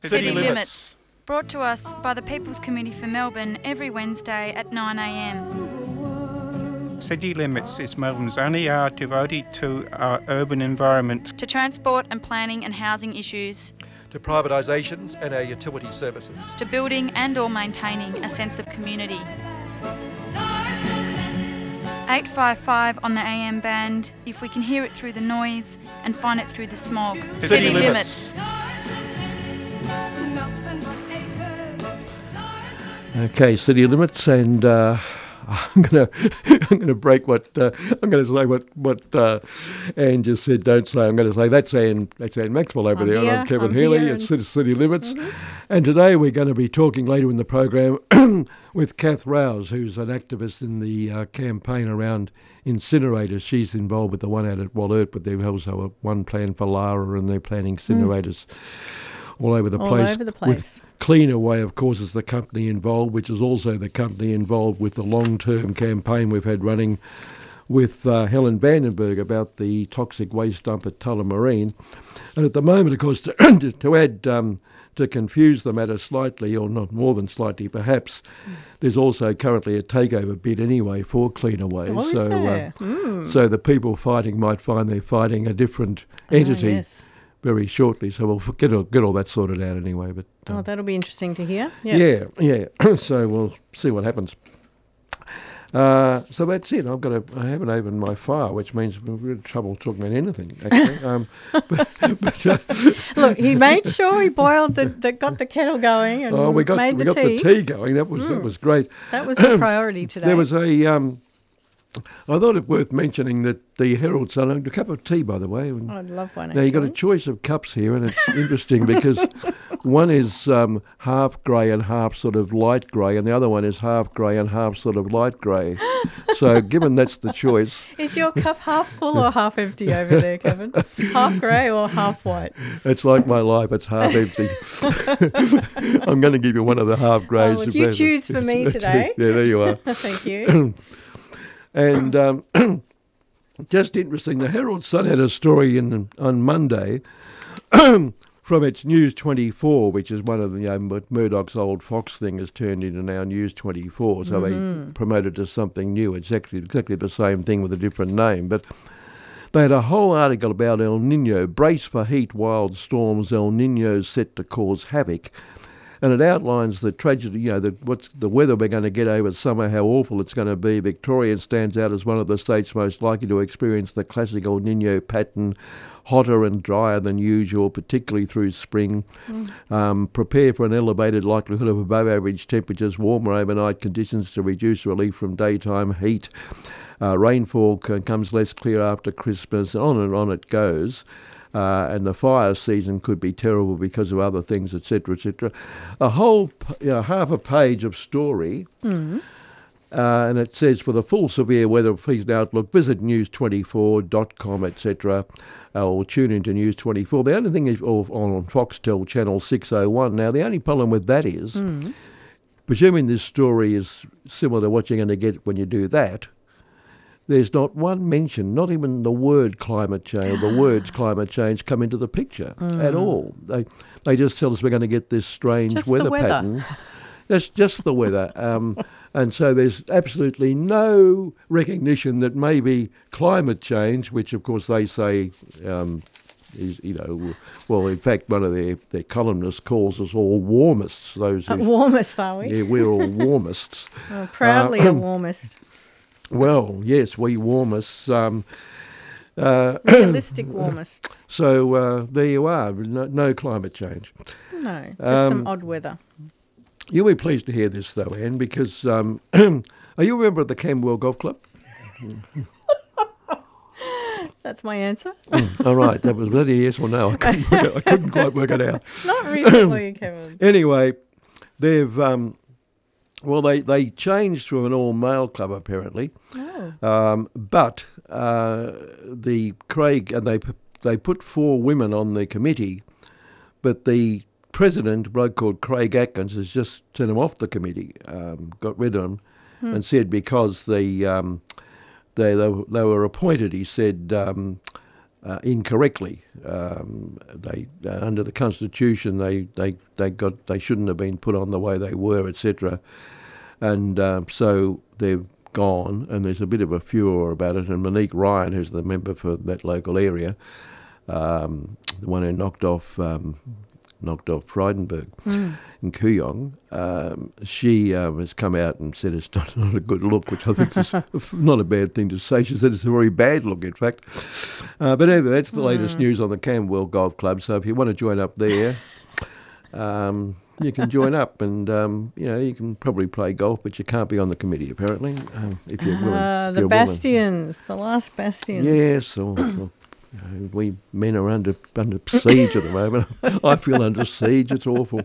City Limits. Brought to us by the People's Committee for Melbourne every Wednesday at 9 a.m. City Limits is Melbourne's only hour devoted to our urban environment. To transport and planning and housing issues. To privatisations and our utility services. To building and or maintaining a sense of community. 855 on the AM band, if we can hear it through the noise and find it through the smog. City Limits. Okay, City Limits, and I'm gonna break what I'm going to say what Anne just said. Don't say. I'm going to say that's Anne Maxwell over there. And I'm Kevin Healy. It's City Limits, and today we're going to be talking later in the program with Kath Rouse, who's an activist in the campaign around incinerators. She's involved with the one out at Wollert, but there's also one plan for Lara, and they're planning incinerators. All over the place. With Cleanaway, of course, is the company involved, which is also the company involved with the long-term campaign we've had running with Helen Vandenberg about the toxic waste dump at Tullamarine. And at the moment, of course, to add, to confuse the matter slightly, or not more than slightly perhaps, there's also currently a takeover bid anyway for Cleanaway. So the people fighting might find they're fighting a different entity. Very shortly, so we'll get all that sorted out anyway. But that'll be interesting to hear. Yeah. So we'll see what happens. So that's it. I haven't opened my file, which means we're in trouble talking about anything. Actually, look, he made sure he boiled got the kettle going, and we got the tea going. That was great. That was the priority today. There was I thought it worth mentioning that the Herald Sun, a cup of tea, by the way. I'd love one, Now, you've got a choice of cups here, and it's interesting because one is half grey and half sort of light grey, and the other one is half grey and half sort of light grey. So given that's the choice... Is your cup half full or half empty over there, Kevin? Half grey or half white? It's like my life, it's half empty. I'm going to give you one of the half greys. Well, if you choose for me today... Yeah, there you are. Thank you. And just interesting, the Herald Sun had a story on Monday from its News 24, which is one of the Murdoch's old Fox thing has turned into now News 24. So they promoted to something new. It's actually exactly the same thing with a different name. But they had a whole article about El Nino. Brace for heat, wild storms, El Nino's set to cause havoc. And it outlines the tragedy, what's the weather we're going to get over summer, how awful it's going to be. Victoria stands out as one of the states most likely to experience the classic El Nino pattern, hotter and drier than usual, particularly through spring. Prepare for an elevated likelihood of above average temperatures, warmer overnight conditions to reduce relief from daytime heat. Rainfall comes less clear after Christmas, on and on it goes. And the fire season could be terrible because of other things, etc., etc. A whole half a page of story, and it says, for the full severe weather please outlook, visit news24.com, etc., or tune into News 24. The only thing is on Foxtel Channel 601. Now, the only problem with that is, presuming this story is similar to what you're going to get when you do that, there's not one mention, not even the word climate change, the words climate change come into the picture at all. They just tell us we're going to get this strange weather pattern. That's just the weather. And so there's absolutely no recognition that maybe climate change, which of course they say is, well, in fact, one of their columnists calls us all warmists. Warmists, are we? Yeah, we're all warmists. Proudly a warmist. Well, yes, we warmists. Realistic warmists. So there you are, no climate change. No, just some odd weather. You'll be pleased to hear this, though, Anne, because are you a member of the Camberwell Golf Club? That's my answer. All right, that was really yes or no. I couldn't quite work it out. Not recently, Kevin. Anyway, they've... they changed from an all-male club apparently, but they put 4 women on the committee, but the president, a bloke called Craig Atkins, has just sent him off the committee, got rid of him, and said because they were appointed, he said incorrectly. They under the Constitution they shouldn't have been put on the way they were, etc. And so they've gone, and there's a bit of a furor about it. And Monique Ryan, who's the member for that local area, the one who knocked off Frydenberg in Kooyong, she has come out and said it's not a good look, which I think is not a bad thing to say. She said it's a very bad look, in fact. But anyway, that's the latest news on the Camberwell Golf Club. So if you want to join up there, you can join up, and you can probably play golf, but you can't be on the committee apparently if you're willing. The bastions, the last bastions. Yes, we men are under siege at the moment. I feel under siege. It's awful.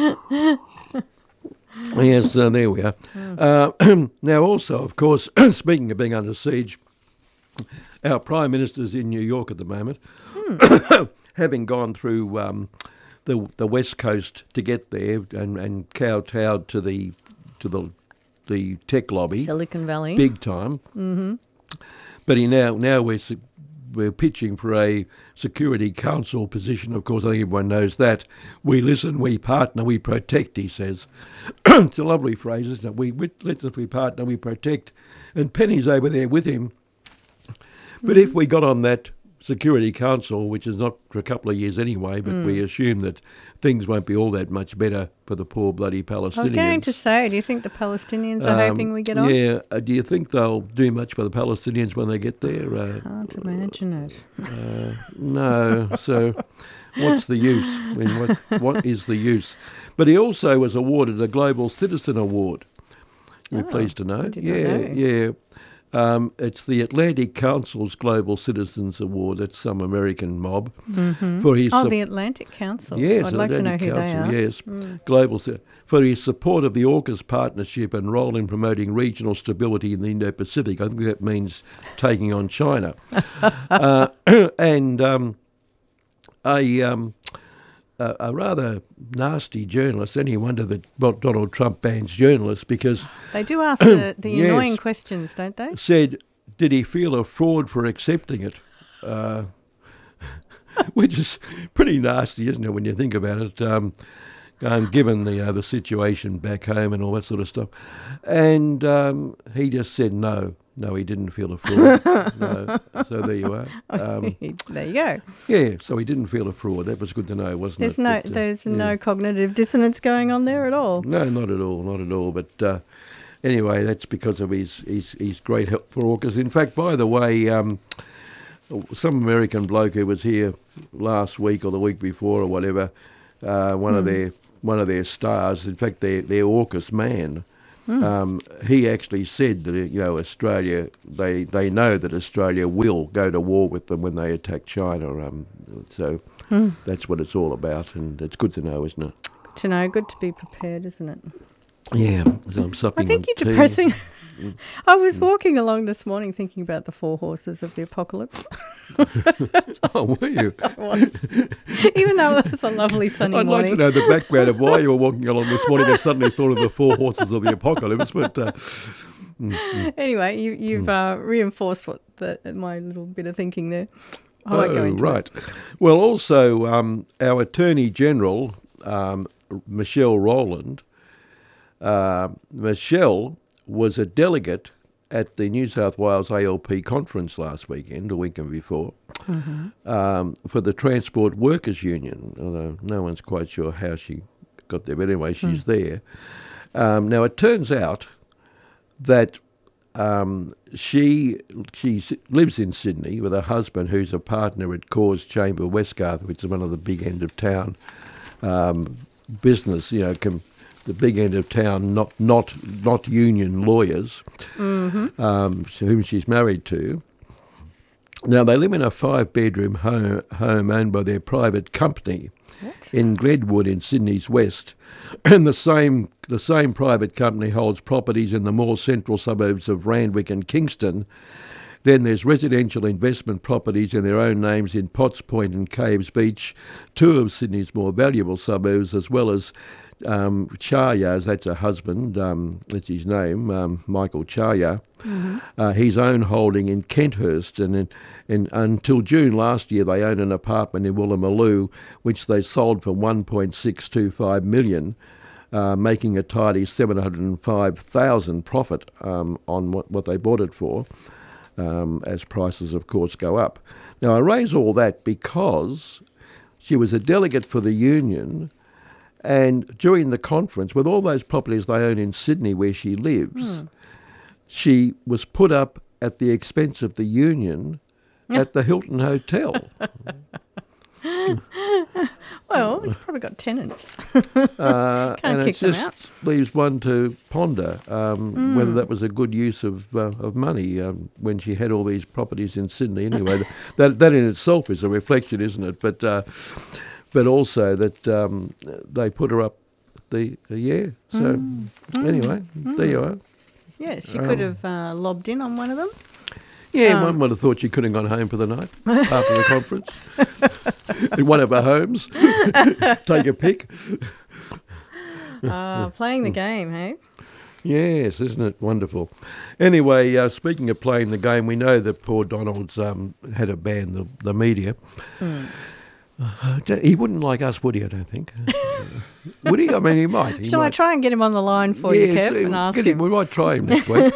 Yes, there we are. Now, also, of course, speaking of being under siege, our Prime Minister's in New York at the moment, having gone through the West Coast to get there and kowtowed to the tech lobby, Silicon Valley, big time. Mm-hmm. But now we're pitching for a Security Council position. Of course, I think everyone knows that. We listen, we partner, we protect, he says. It's a lovely phrase, isn't it? We listen, we partner, we protect. And Penny's over there with him. But if we got on that Security Council, which is not for a couple of years anyway, but we assume that things won't be all that much better for the poor bloody Palestinians. I was going to say, do you think the Palestinians are hoping we get on? Yeah. Do you think they'll do much for the Palestinians when they get there? Can't imagine it. No. So what's the use? I mean, what is the use? But he also was awarded a Global Citizen Award. You're pleased to know. I did not know. Yeah. It's the Atlantic Council's Global Citizens Award. That's some American mob. Mm-hmm. For his the Atlantic Council. Yes, I'd like to know who they are. Yes, Global for his support of the AUKUS partnership and role in promoting regional stability in the Indo-Pacific. I think that means taking on China. A rather nasty journalist. Any wonder that Donald Trump bans journalists, because they do ask the yes, annoying questions, don't they? Said, did he feel a fraud for accepting it? Which is pretty nasty, isn't it, when you think about it? Given the situation back home and all that sort of stuff. And he just said no. No, he didn't feel a fraud. No. So there you are. There you go. Yeah, so he didn't feel a fraud. That was good to know, wasn't it? There's no cognitive dissonance going on there at all. No, not at all. But anyway, that's because of his great help for AUKUS. In fact, by the way, some American bloke who was here last week or the week before or whatever, one of their stars, in fact, their AUKUS man. He actually said that Australia, they know that Australia will go to war with them when they attack China. So that's what it's all about, and it's good to know, isn't it? Good to know. Good to be prepared, isn't it? Yeah. So I'm supping I think on you're depressing. I was walking along this morning thinking about the 4 horses of the apocalypse. Oh, were you? I was. Even though it was a lovely sunny I'd morning. like to know the background of why you were walking along this morning and suddenly thought of the 4 horses of the apocalypse. But anyway, you've reinforced my little bit of thinking there. I won't go into right. it. Well, also, our Attorney General, Michelle Rowland, Michelle was a delegate at the New South Wales ALP conference last weekend, a weekend before, for the Transport Workers Union, although no one's quite sure how she got there, but anyway, she's there. Now, it turns out that she lives in Sydney with her husband, who's a partner at Cause Chamber Westgarth, which is one of the big end of town business, the big end of town, not union lawyers, whom she's married to. Now, they live in a 5-bedroom home owned by their private company in Gledwood in Sydney's west. And the same private company holds properties in the more central suburbs of Randwick and Kingston. Then there's residential investment properties in their own names in Potts Point and Caves Beach, two of Sydney's more valuable suburbs, as well as Charya, that's her husband, that's his name, Michael Charya. His own holding in Kenthurst, and until June last year they owned an apartment in Woolloomooloo which they sold for $1.625 million, making a tidy $705,000 profit on what they bought it for, as prices of course go up. Now I raise all that because she was a delegate for the union, and during the conference, with all those properties they own in Sydney where she lives, she was put up at the expense of the union at the Hilton Hotel. Well, he's probably got tenants. And kick it them just out. leaves one to ponder whether that was a good use of money when she had all these properties in Sydney. Anyway, that in itself is a reflection, isn't it? But also that they put her up the year. So anyway, there you are. Yes, she could have lobbed in on one of them. Yeah, one would have thought she could have gone home for the night after the conference in one of her homes. Take a pic. Playing the game, hey? Yes, isn't it wonderful? Anyway, speaking of playing the game, we know that poor Donald's had to ban the media. He wouldn't like us, would he, I don't think? Would he? I mean, he might. Shall I try and get him on the line for you, Kev, and ask him? We might try him next week.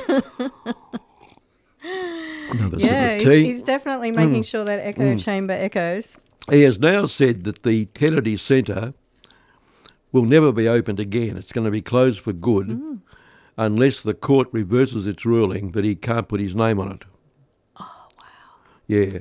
Another sip of tea. He's definitely making sure that echo chamber echoes. He has now said that the Kennedy Centre will never be opened again. It's going to be closed for good unless the court reverses its ruling that he can't put his name on it. Oh, wow. Yeah.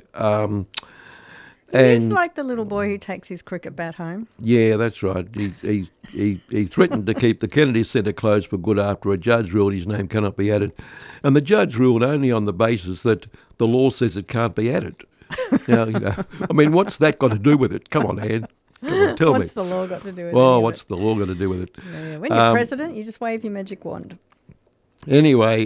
He's like the little boy who takes his cricket bat home. Yeah, that's right. He threatened to keep the Kennedy Centre closed for good after a judge ruled his name cannot be added. And the judge ruled only on the basis that the law says it can't be added. Now, I mean, what's that got to do with it? Come on, Anne. Come on, tell me. What's the law got to do with it? Oh, what's the law got to do with it? Yeah. When you're president, you just wave your magic wand. Anyway,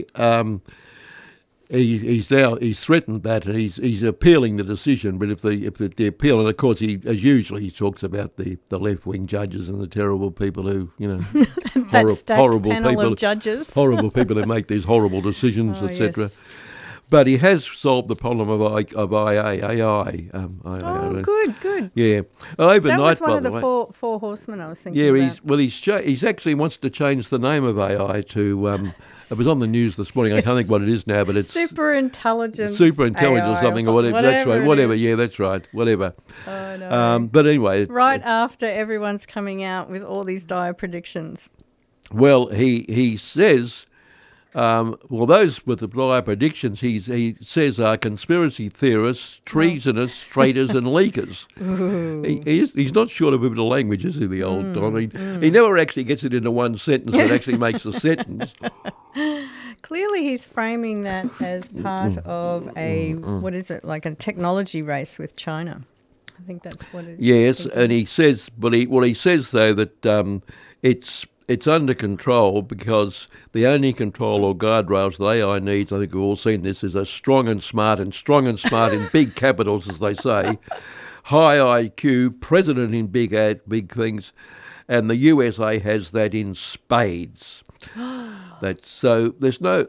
he's threatened that, and he's appealing the decision. But if the appeal, and of course he, as usually, he talks about the left wing judges and the terrible people who That stacked panel of judges, horrible people who make these horrible decisions, etc. Yes. But he has solved the problem of AI. Good. Yeah, overnight. That was one by of the way, four horsemen I was thinking about. He's actually wants to change the name of AI to. It was on the news this morning. I can't think what it is now, but it's super intelligent or something, or whatever. That's right. Whatever. Yeah, that's right. Whatever. Oh no. But anyway, right after everyone's coming out with all these dire predictions. Well, he says. Those with the dire predictions, he says are conspiracy theorists, treasonous, traitors and leakers. He's not short of a bit of language, is he, the old Don? He never actually gets it into one sentence that actually makes a sentence. Clearly he's framing that as part of a, what is it, like a technology race with China. I think that's what it is. Yes, and he says, he says though that it's under control because the only control or guardrails that AI needs, I think we've all seen this, is a strong and smart in big capitals, as they say, high IQ, president in big things, and the USA has that in spades. So there's no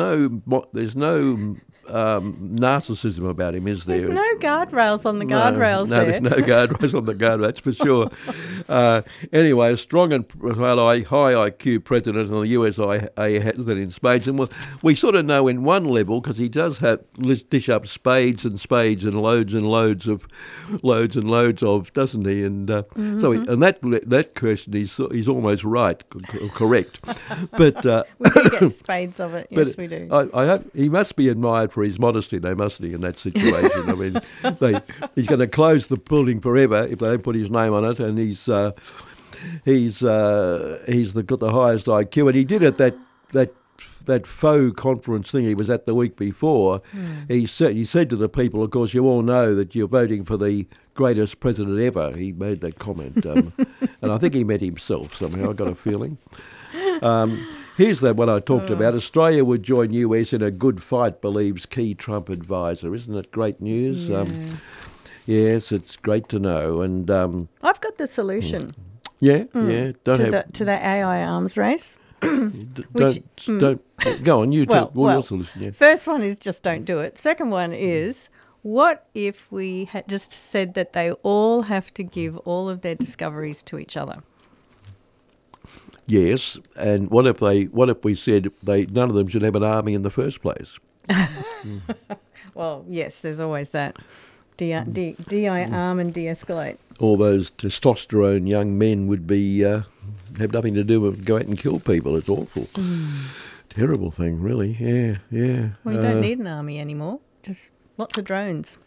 narcissism about him, is there? There's no guardrails on the guardrails there. No, there's no guardrails on the guardrails, that's for sure. Anyway, a strong and high IQ president of the USA has that in spades. And we sort of know in one level, because he does dish up spades and loads and loads of, doesn't he? And so that question, he's almost right, correct. But we do get spades of it, yes we do. I hope he must be admired for his modesty, though, mustn't he, in that situation? I mean, he's going to close the building forever if they don't put his name on it, and he's got the highest IQ, and he did at that faux conference thing he was at the week before. He said to the people, of course, you all know that you're voting for the greatest president ever. He made that comment, and I think he meant himself somehow. I got a feeling. Here's that one I talked about. Australia would join US in a good fight, believes key Trump advisor. Isn't it great news? Yes, it's great to know. And I've got the solution. yeah. To the AI arms race. Don't go on. You tell your solution. Yeah. First one is just don't do it. Second one is, what if we had just said that they all have to give all of their discoveries to each other? Yes, and what if we said none of them should have an army in the first place? Well, yes, there's always that. De-arm and de-escalate. All those testosterone young men would be have nothing to do with go out and kill people. It's awful. Terrible thing, really. Yeah. Well, you don't need an army anymore. Just lots of drones.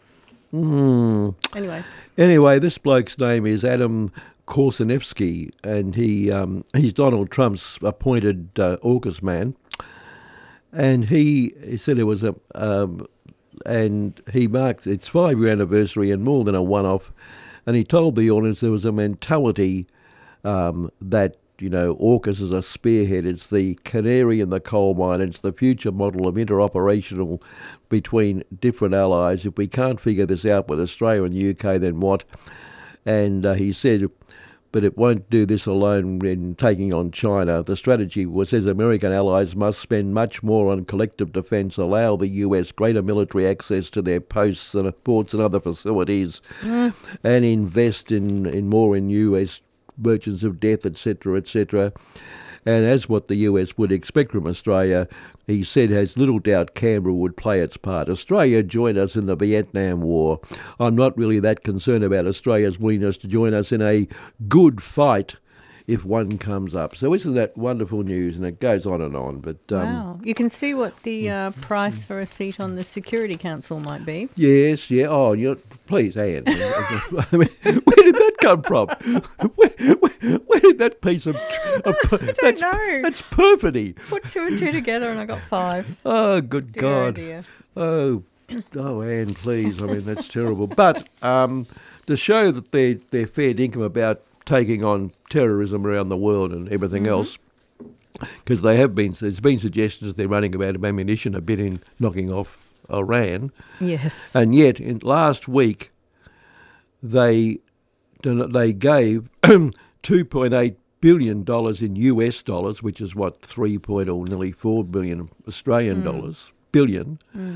Anyway, this bloke's name is Adam Korsanevsky, and he's Donald Trump's appointed AUKUS man. And he said it was and he marked its 5-year anniversary and more than a one-off. And he told the audience there was a mentality that, AUKUS is a spearhead. It's the canary in the coal mine. It's the future model of interoperational between different allies. If we can't figure this out with Australia and the UK, then what? And he said, but it won't do this alone in taking on China. The strategy says American allies must spend much more on collective defence, allow the US greater military access to their posts and ports and other facilities, and invest in more in US merchants of death, etc., etc. And as what the US would expect from Australia, he said, has little doubt Canberra would play its part. Australia joined us in the Vietnam War. I'm not really that concerned about Australia's willingness to join us in a good fight if one comes up. So isn't that wonderful news? And it goes on and on. But wow. You can see what the price for a seat on the Security Council might be. Yes, yeah. Oh, please, Anne. I mean, where did that come from? Where did that piece of... I don't know. That's perfidy. Put 2 and 2 together and I got 5. Oh, good God. Dear. Oh, Anne, please. I mean, that's terrible. But to show that they're fair dinkum about taking on terrorism around the world and everything else, because there's been suggestions they're running about ammunition a bit in knocking off Iran. Yes. And yet, last week, they gave $2.8 billion in US dollars, which is what, 4 billion Australian dollars, billion,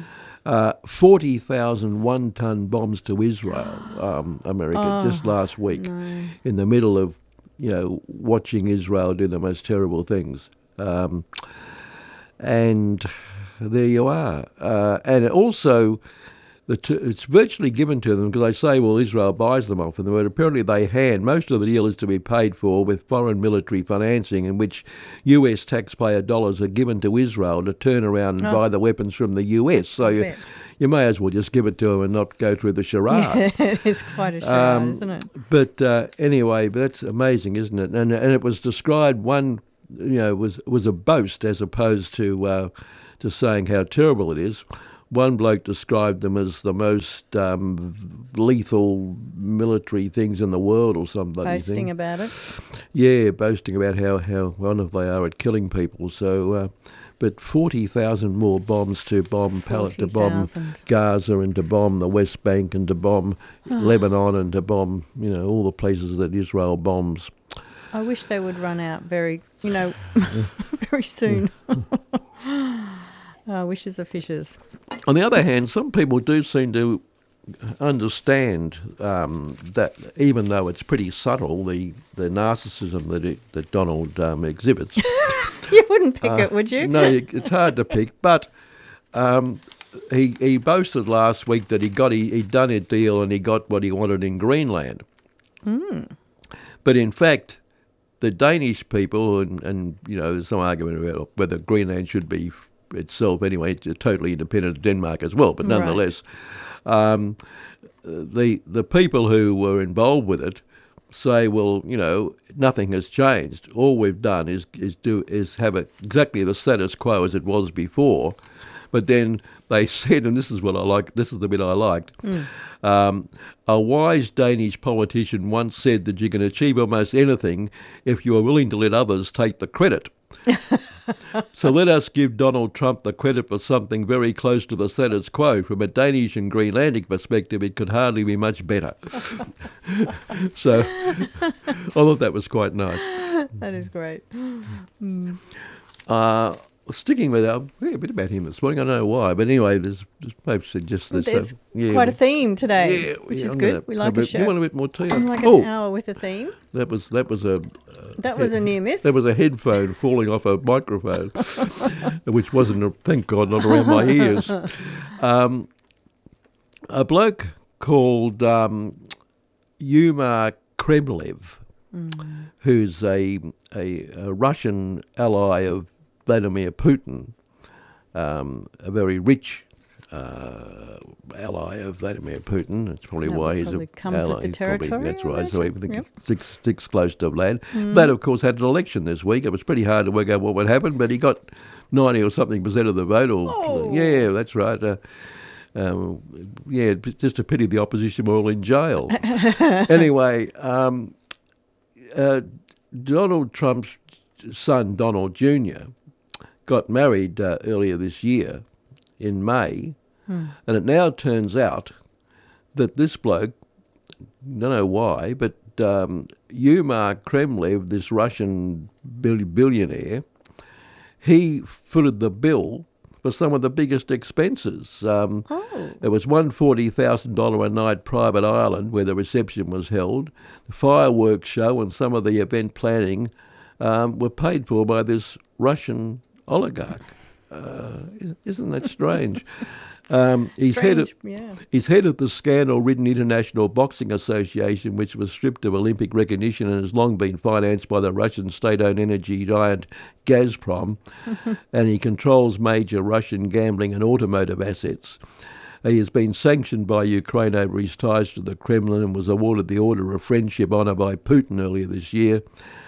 40,000 one-ton bombs to Israel, America, just last week, in the middle of, watching Israel do the most terrible things. And there you are. And also, it's virtually given to them because they say, well, Israel buys them off them, but apparently they hand. Most of the deal is to be paid for with foreign military financing in which US taxpayer dollars are given to Israel to turn around and buy the weapons from the US. So you may as well just give it to them and not go through the charade. Yeah, it is quite a charade, isn't it? But anyway, that's amazing, isn't it? And it was described, was a boast as opposed to saying how terrible it is. One bloke described them as the most lethal military things in the world or something. Boasting about it? Yeah, boasting about how wonderful they are at killing people. So, but 40,000 more bombs to bomb to bomb Gaza and to bomb the West Bank and to bomb Lebanon and to bomb, all the places that Israel bombs. I wish they would run out very soon. Wishes are fishes. On the other hand, some people do seem to understand that even though it's pretty subtle, the narcissism that Donald exhibits. You wouldn't pick it, would you? No, it's hard to pick. But he boasted last week that he'd done a deal and he got what he wanted in Greenland. But in fact, the Danish people, and there's some argument about whether Greenland should be itself anyway, totally independent of Denmark as well, but nonetheless, the people who were involved with it say, well, nothing has changed. All we've done is have exactly the status quo as it was before. But then they said, and this is what I like, this is the bit I liked, a wise Danish politician once said that you can achieve almost anything if you are willing to let others take the credit. So let us give Donald Trump the credit for something very close to the status quo. From a Danish and Greenlandic perspective, it could hardly be much better. So I thought that was quite nice. That is great. Sticking with a bit about him this morning. I don't know why, but anyway, there's perhaps just this. There's quite a theme today, which is good. We like a show. You want a bit more tea? Like an hour with a theme. That was a near miss. That was a headphone falling off a microphone, which wasn't, thank God, not around my ears. A bloke called Yumar Kremlev, who's a Russian ally of Vladimir Putin, a very rich ally of Vladimir Putin. That's probably why he's a comes ally. With the territory, that's right. So everything yep. sticks close to Vlad. Vlad, of course, had an election this week. It was pretty hard to work out what would happen, but he got 90 or something % of the vote. Yeah, that's right. Just a pity the opposition were all in jail. Anyway, Donald Trump's son, Donald Jr., got married earlier this year in May, and it now turns out that this bloke, don't know why, but Yumar Kremlev, this Russian billionaire, he footed the bill for some of the biggest expenses. There was $140,000 a night private island where the reception was held, the fireworks show and some of the event planning were paid for by this Russian oligarch. Isn't that strange? He's head of the scandal-ridden International Boxing Association, which was stripped of Olympic recognition and has long been financed by the Russian state-owned energy giant Gazprom, and he controls major Russian gambling and automotive assets. He has been sanctioned by Ukraine over his ties to the Kremlin and was awarded the Order of Friendship honour by Putin earlier this year.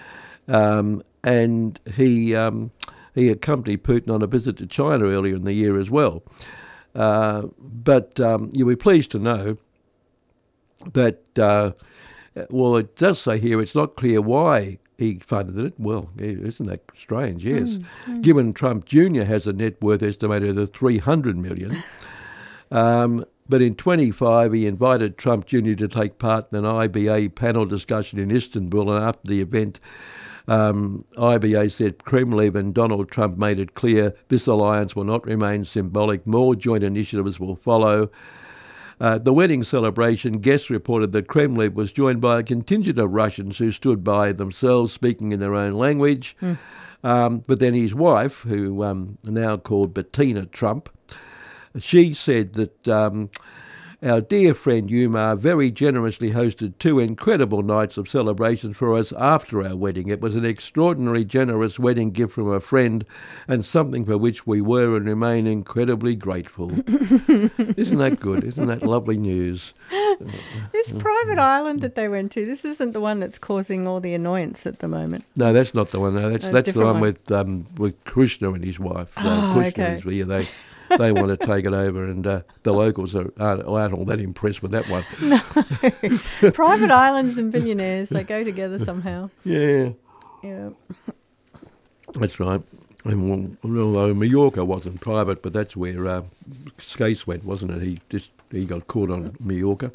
And he accompanied Putin on a visit to China earlier in the year as well. But you'll be pleased to know that, it does say here it's not clear why he funded it. Well, isn't that strange? Yes. Given Trump Jr. has a net worth estimated at $300 million. But in 25, he invited Trump Jr. to take part in an IBA panel discussion in Istanbul, and after the event, IBA said Kremlin and Donald Trump made it clear this alliance will not remain symbolic. More joint initiatives will follow. The wedding celebration, guests reported that Kremlin was joined by a contingent of Russians who stood by themselves, speaking in their own language. But then his wife, who now called Bettina Trump, she said that our dear friend Yumar very generously hosted 2 incredible nights of celebration for us after our wedding. It was an extraordinarily generous wedding gift from a friend and something for which we were and remain incredibly grateful. Isn't that good? Isn't that lovely news? This private island that they went to, this isn't the one that's causing all the annoyance at the moment. No, that's not the one. No, that's the one with Krishna and his wife. Okay. They want to take it over, and the locals aren't all that impressed with that one. No. Private islands and billionaires, they go together somehow. Yeah. Yeah. That's right. And, although Mallorca wasn't private, but that's where Skase went, wasn't it? He got caught on Mallorca.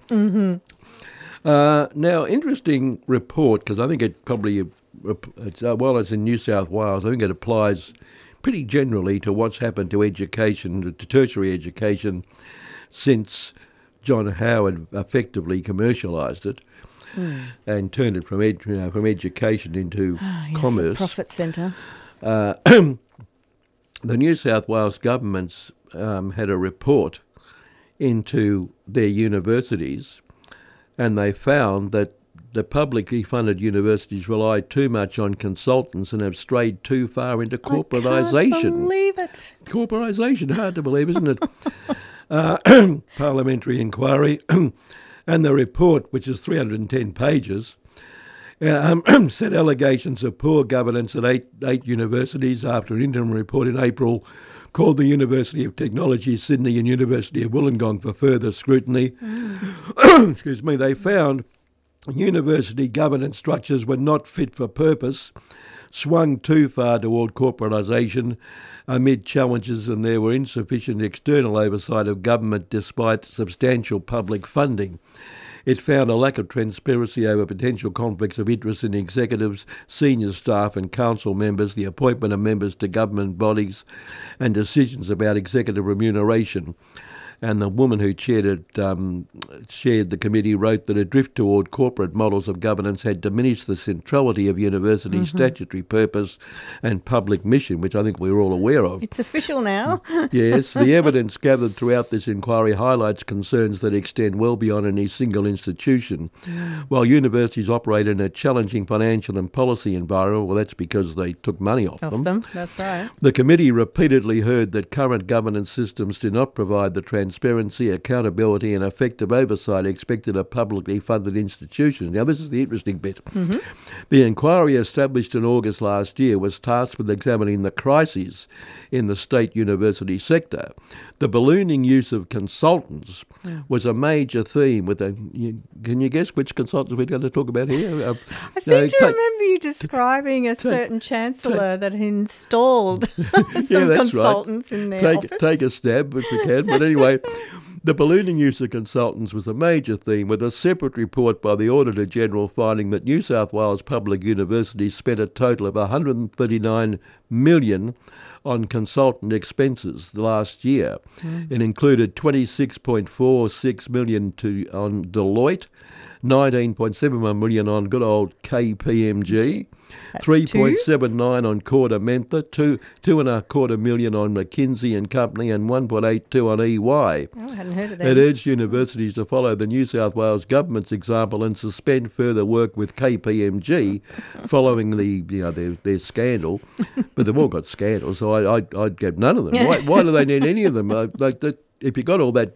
Now, interesting report, because I think it probably, it's in New South Wales, I think it applies pretty generally to what's happened to education, to tertiary education, since John Howard effectively commercialised it and turned it from education into commerce. Profit centre. The New South Wales government's had a report into their universities, and they found that the publicly funded universities rely too much on consultants and have strayed too far into corporatisation. I can't believe it. Corporatisation, hard to believe, isn't it? Parliamentary inquiry. And the report, which is 310 pages, said allegations of poor governance at eight universities after an interim report in April called the University of Technology Sydney and University of Wollongong for further scrutiny. Excuse me, they found University governance structures were not fit for purpose, swung too far toward corporatisation amid challenges, and there were insufficient external oversight of government despite substantial public funding. It found a lack of transparency over potential conflicts of interest in executives, senior staff and council members, the appointment of members to government bodies, and decisions about executive remuneration. And the woman who chaired the committee wrote that a drift toward corporate models of governance had diminished the centrality of university statutory purpose and public mission, which I think we're all aware of. It's official now. Yes, the evidence gathered throughout this inquiry highlights concerns that extend well beyond any single institution. While universities operate in a challenging financial and policy environment, well, that's because they took money off them. That's right. The committee repeatedly heard that current governance systems do not provide the transparency, accountability and effective oversight expected of publicly funded institutions. Now, this is the interesting bit. The inquiry, established in August last year, was tasked with examining the crises in the state university sector. The ballooning use of consultants was a major theme. Can you guess which consultants we're going to talk about here? I seem to remember you describing a certain chancellor that installed some consultants in their office. Take a stab if you can. But anyway, the ballooning use of consultants was a major theme, with a separate report by the Auditor General finding that New South Wales public universities spent a total of $139 million on consultant expenses last year. It included $26.46 million on Deloitte, $19.71 million on good old KPMG, $3.79 on Corda Mentha, $2.25 million on McKinsey and Company, and $1.82 on EY. Oh, I hadn't heard of that. It urged universities to follow the New South Wales government's example and suspend further work with KPMG following their scandal. But they've all got scandals, so I'd get none of them. Why do they need any of them? If you got all that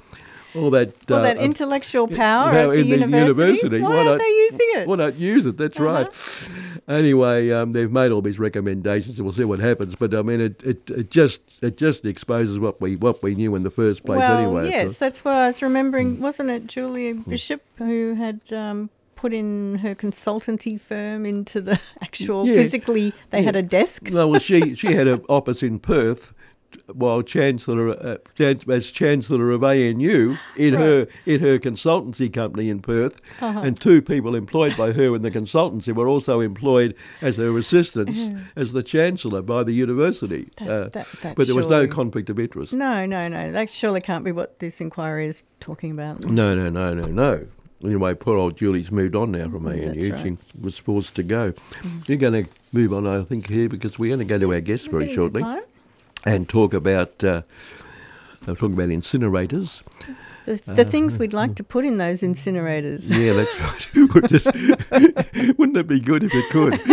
intellectual power at the university. Why aren't they using it? Why not use it? That's right. Anyway, they've made all these recommendations, and we'll see what happens. But I mean, it just exposes what we knew in the first place. Anyway, yes, that's what I was remembering. Wasn't it Julia Bishop who had put in her consultancy firm into the actual physically? They had a desk. No, well, she had an office in Perth, while Chancellor as Chancellor of ANU in her consultancy company in Perth, and two people employed by her in the consultancy were also employed as her assistants as the Chancellor by the university. But there was no conflict of interest. No. That surely can't be what this inquiry is talking about. No. Anyway, poor old Julie's moved on now from ANU. Right. She was forced to go. You're going to move on, I think, here, because we're going to go to our guests very shortly. And talk about incinerators. The things we'd like to put in those incinerators. Yeah, that's right. Wouldn't it be good if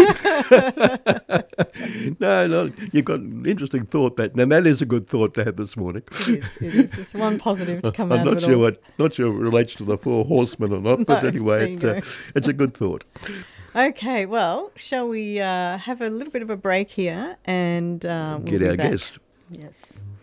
it could? No, you've got an interesting thought. And that is a good thought to have this morning. It is. It's one positive to come out of it all. I'm not sure it relates to the Four Horsemen or not, but anyway, it's a good thought. Okay, well, shall we have a little bit of a break here and get our guest? Yes.